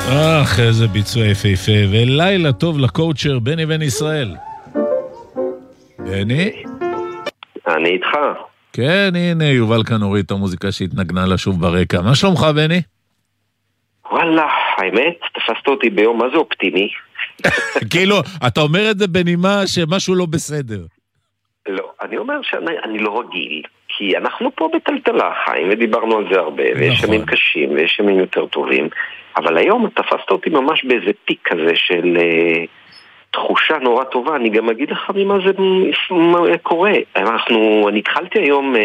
איזה ביצוע יפהפה, ולילה טוב לקואוצ'ר בני בן ישראל. בני? אני איתך. כן, הנה יובל כאן הוריד את המוזיקה שהתנגנה לה שוב ברקע. מה שלומך בני? וואלה, האמת, תפסת אותי ביום מה זה אופטימי. כאילו, אתה אומר את זה בנימה שמשהו לא בסדר. לא, אני אומר שאני לא רגיל, כי אנחנו פה בטלטלה, חיים, ודיברנו על זה הרבה, ויש ימים קשים, ויש ימים יותר טובים, אבל היום תפסת אותי ממש באיזה פיק כזה של תחושה נורא טובה. אני גם אגיד לך ממה זה קורה. אני התחלתי היום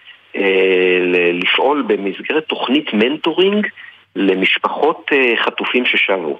לפעול במסגרת תוכנית מנטורינג למשפחות חטופים ששבו.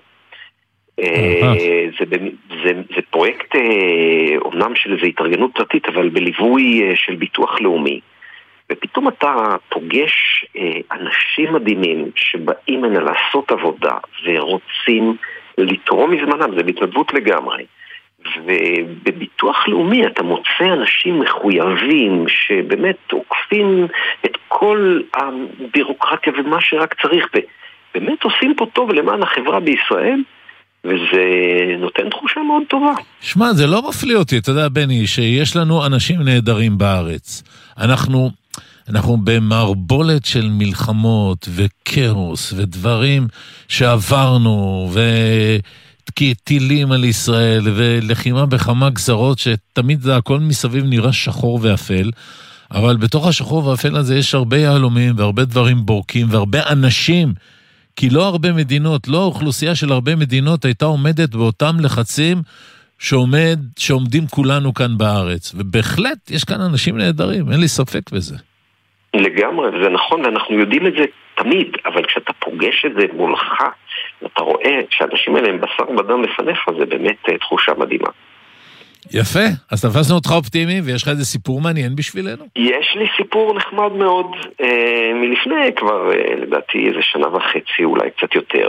זה פרויקט אומנם של איזו התארגנות פרטית, אבל בליווי של ביטוח לאומי, ופתאום אתה פוגש אנשים מדהימים שבאים הנה לעשות עבודה ורוצים לתרום מזמנם, זה בהתנדבות לגמרי. ובביטוח לאומי אתה מוצא אנשים מחויבים שבאמת עוקפים את כל הבירוקרטיה ומה שרק צריך, ובאמת עושים פה טוב למען החברה בישראל, וזה נותן תחושה מאוד טובה. שמע, זה לא מפליא אותי, אתה יודע בני, שיש לנו אנשים נהדרים בארץ. אנחנו במערבולת של מלחמות וקרוס ודברים שעברנו וטילים על ישראל ולחימה בכמה גזרות שתמיד זה הכל מסביב נראה שחור ואפל, אבל בתוך השחור והאפל הזה יש הרבה יהלומים והרבה דברים בורקים והרבה אנשים, כי לא הרבה מדינות, לא האוכלוסייה של הרבה מדינות הייתה עומדת באותם לחצים שעומדים כולנו כאן בארץ, ובהחלט יש כאן אנשים נהדרים, אין לי ספק בזה. לגמרי, זה נכון, אנחנו יודעים את זה תמיד, אבל כשאתה פוגש את זה מולך, אתה רואה שהאנשים האלה הם בשר בדם לפניך, זה באמת תחושה מדהימה. יפה, אז תפסנו אותך אופטימי, ויש לך איזה סיפור מעניין בשבילנו? יש לי סיפור נחמד מאוד, מלפני כבר, לדעתי, איזה שנה וחצי, אולי קצת יותר.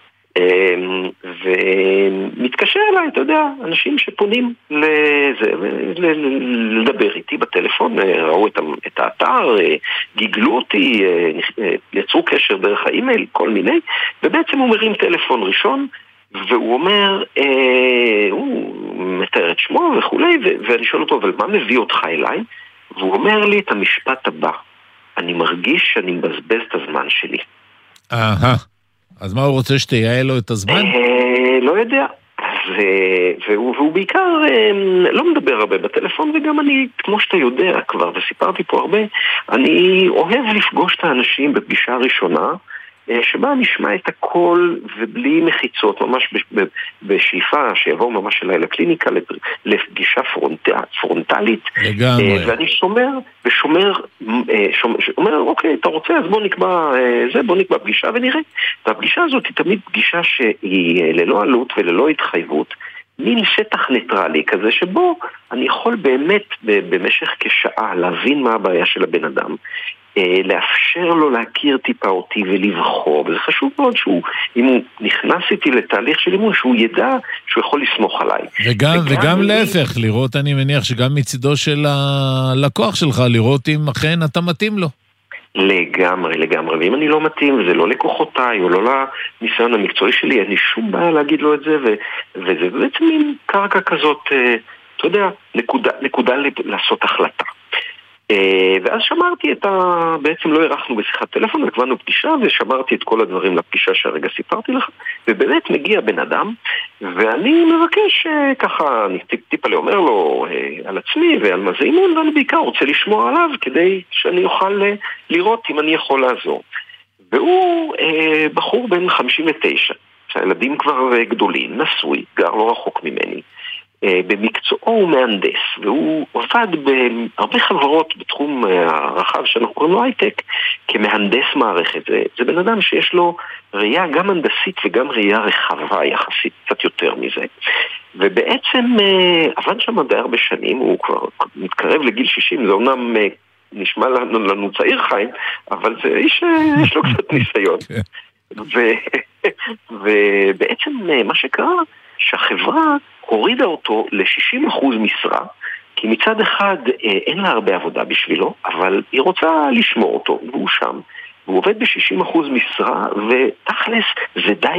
ומתקשר אליי, אתה יודע, אנשים שפונים לדבר איתי בטלפון, ראו את האתר, גיגלו אותי, יצרו קשר דרך האימייל, כל מיני, ובעצם הוא מרים טלפון ראשון, והוא אומר, הוא מתאר את שמו וכולי, ואני שואל אותו, אבל מה מביא אותך אליי? והוא אומר לי את המשפט הבא, אני מרגיש שאני מבזבז את הזמן שלי. אז מה הוא רוצה, שתייעל לו את הזמן? לא יודע. והוא בעיקר לא מדבר הרבה בטלפון, וגם אני, כמו שאתה יודע כבר, וסיפרתי פה הרבה, אני אוהב לפגוש את האנשים בפגישה הראשונה, שבה נשמע את הכל ובלי מחיצות, ממש בשאיפה שיבואו ממש אליי לקליניקה, לפגישה פרונטלית. לגמרי. ואני שומר, אומר, אוקיי, אתה רוצה, אז בוא נקבע פגישה ונראה. והפגישה הזאת היא תמיד פגישה שהיא ללא עלות וללא התחייבות, מין שטח ניטרלי כזה שבו אני יכול באמת במשך כשעה להבין מה הבעיה של הבן אדם, לאפשר לו להכיר טיפה אותי ולבחור, וזה חשוב מאוד אם הוא נכנס איתי לתהליך של אימון, שהוא ידע שהוא יכול לסמוך עליי. וגם להפך, לראות, אני מניח שגם מצידו של הלקוח שלך, לראות אם אכן אתה מתאים לו. לגמרי, ואם אני לא מתאים, וזה לא לקוחותיי, או לא לניסיון המקצועי שלי, אין לי שום בעיה להגיד לו את זה, וזה בעצם מין קרקע כזאת, אתה יודע, נקודה לעשות החלטה. ואז שמרתי בעצם לא ערכנו בשיחת טלפון, הקבענו פגישה ושמרתי את כל הדברים לפגישה שהרגע סיפרתי לך, ובאמת מגיע בן אדם, ואני מבקש ככה, אני טיפה לי אומר לו על עצמי ועל מה זה אימון, ואני בעיקר רוצה לשמוע עליו כדי שאני אוכל לראות אם אני יכול לעזור. והוא בחור בן 59, שהילדים כבר גדולים, נשוי, גר לא רחוק ממני, במקצועו הוא מהנדס, והוא עובד בהרבה חברות בתחום הרחב שאנחנו קוראים לו הייטק כמהנדס מערכת. זה בן אדם שיש לו ראייה גם הנדסית וגם ראייה רחבה יחסית, קצת יותר מזה. ובעצם עבד שם די הרבה שנים, הוא כבר מתקרב לגיל 60, זה אומנם נשמע לנו צעיר חיים, אבל זה איש יש לו קצת ניסיון. ובעצם מה שקרה, שהחברה הורידה אותו ל-60% משרה, כי מצד אחד אין לה הרבה עבודה בשבילו, אבל היא רוצה לשמור אותו, והוא שם, והוא עובד ב-60% משרה, ותכלס זה די